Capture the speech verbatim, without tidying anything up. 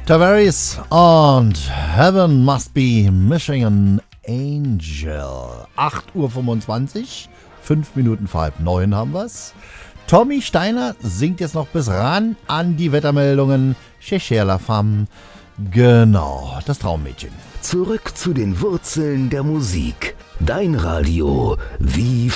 Tavares und Heaven Must Be Missing an Angel. acht Uhr fünfundzwanzig, fünf Minuten vor halb neun haben wir's. Tommy Steiner singt jetzt noch bis ran an die Wettermeldungen. Cher la femme. Genau, das Traummädchen. Zurück zu den Wurzeln der Musik. Dein Radio wie